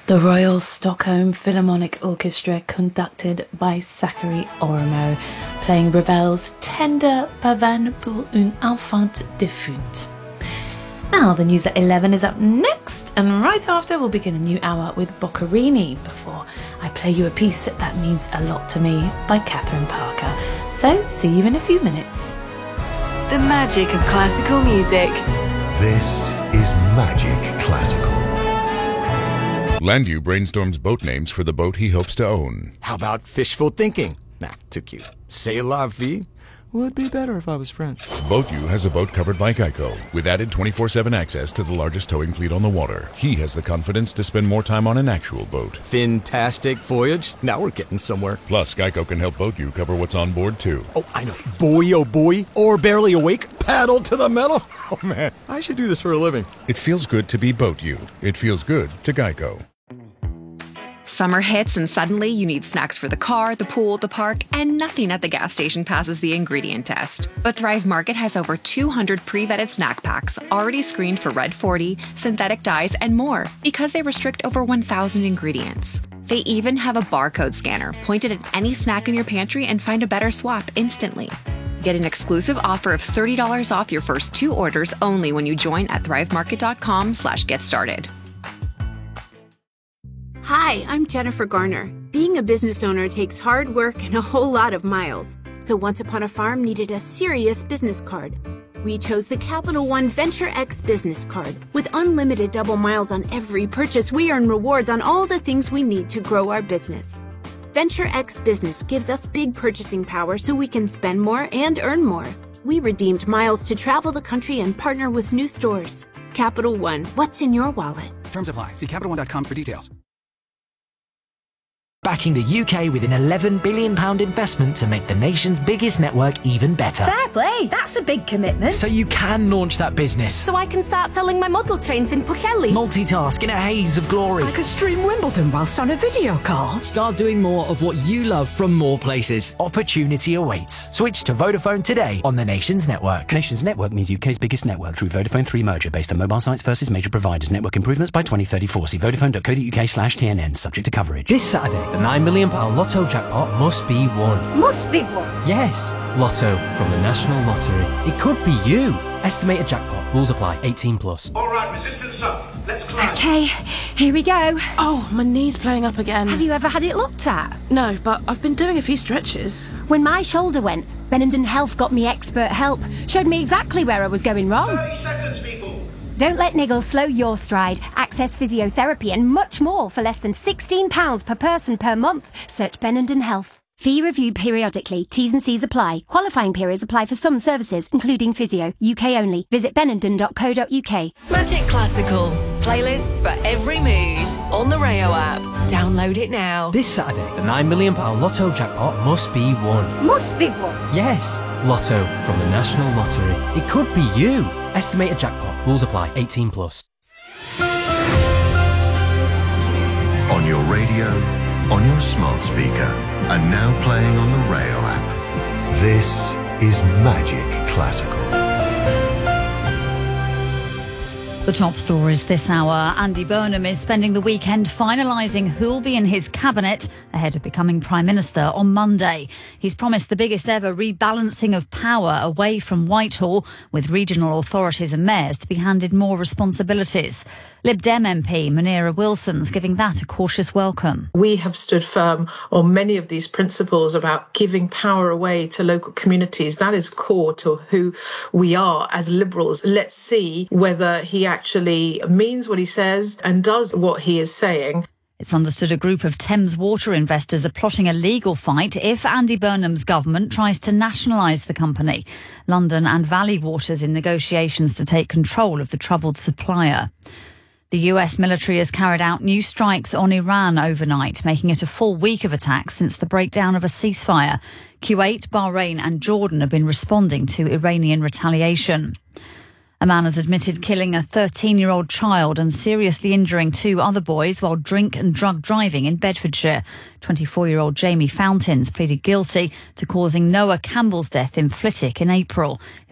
The Royal Stockholm Philharmonic Orchestra, conducted by Zachary Oromo, playing Ravel's Tender Pavane pour une enfant défunte. Now, the news at 11 is up next, and right after we'll begin a new hour with Boccherini before I play you a piece that means a lot to me by Catherine Parker. So, see you in a few minutes. The magic of classical music. This is Magic Classical. Landu brainstorms boat names for the boat he hopes to own. How about fishful thinking? Nah, too cute. C'est la vie? Would be better if I was French. BoatU has a boat covered by Geico, with added 24/7 access to the largest towing fleet on the water. He has the confidence to spend more time on an actual boat. Fantastic voyage. Now we're getting somewhere. Plus, Geico can help BoatU cover what's on board, too. Oh, I know. Boy, oh boy. Or barely awake. Paddle to the metal. Oh, man. I should do this for a living. It feels good to be BoatU. It feels good to Geico. Summer hits and suddenly you need snacks for the car, the pool, the park, and nothing at the gas station passes the ingredient test. But Thrive Market has over 200 pre-vetted snack packs already screened for Red 40, synthetic dyes, and more because they restrict over 1,000 ingredients. They even have a barcode scanner pointed at any snack in your pantry and find a better swap instantly. Get an exclusive offer of $30 off your first 2 orders only when you join at thrivemarket.com/getstarted. Hi, I'm Jennifer Garner. Being a business owner takes hard work and a whole lot of miles. So Once Upon a Farm needed a serious business card. We chose the Capital One Venture X business card. With unlimited double miles on every purchase, we earn rewards on all the things we need to grow our business. Venture X Business gives us big purchasing power so we can spend more and earn more. We redeemed miles to travel the country and partner with new stores. Capital One, what's in your wallet? Terms apply. See CapitalOne.com for details. Backing the UK with an £11 billion investment to make the nation's biggest network even better. Fair play, that's a big commitment. So you can launch that business. So I can start selling my model trains in Pwllheli. Multitask in a haze of glory. I could stream Wimbledon whilst on a video call. Start doing more of what you love from more places. Opportunity awaits. Switch to Vodafone today on the nation's network. Nation's network means UK's biggest network through Vodafone 3 merger based on mobile sites versus major providers. Network improvements by 2034. See vodafone.co.uk/TNN, subject to coverage. This Saturday, the £9 million Lotto jackpot must be won. Must be won? Yes. Lotto from the National Lottery. It could be you. Estimated jackpot. Rules apply. 18 plus. All right, resistance up. Let's climb. Okay, here we go. Oh, my knee's playing up again. Have you ever had it looked at? No, but I've been doing a few stretches. When my shoulder went, Benenden Health got me expert help. Showed me exactly where I was going wrong. 30 seconds, people. Don't let niggles slow your stride. Access physiotherapy and much more for less than £16 per person per month. Search Benenden Health. Fee reviewed periodically. T's and C's apply. Qualifying periods apply for some services, including physio. UK only. Visit benenden.co.uk. Magic Classical. Playlists for every mood. On the Rayo app. Download it now. This Saturday, the £9 million Lotto jackpot must be won. Must be won? Yes. Lotto from the National Lottery. It could be you. Estimated jackpot. Rules apply. 18 plus. On your radio, on your smart speaker, and now playing on the Rayo app. This is Magic Classical. The top stories this hour. Andy Burnham is spending the weekend finalising who'll be in his cabinet ahead of becoming Prime Minister on Monday. He's promised the biggest ever rebalancing of power away from Whitehall, with regional authorities and mayors to be handed more responsibilities. Lib Dem MP Munira Wilson's giving that a cautious welcome. We have stood firm on many of these principles about giving power away to local communities. That is core to who we are as Liberals. Let's see whether he actually means what he says and does what he is saying. It's understood a group of Thames Water investors are plotting a legal fight if Andy Burnham's government tries to nationalise the company. London and Valley Water's in negotiations to take control of the troubled supplier. The US military has carried out new strikes on Iran overnight, making it a full week of attacks since the breakdown of a ceasefire. Kuwait, Bahrain and Jordan have been responding to Iranian retaliation. A man has admitted killing a 13-year-old child and seriously injuring 2 other boys while drink and drug driving in Bedfordshire. 24-year-old Jamie Fountains pleaded guilty to causing Noah Campbell's death in Flitwick in April.